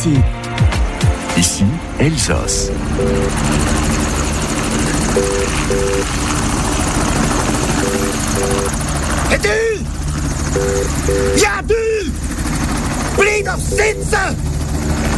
ici. Ici, Elsace. Et du? Ja, du! Blieb auf Sitze!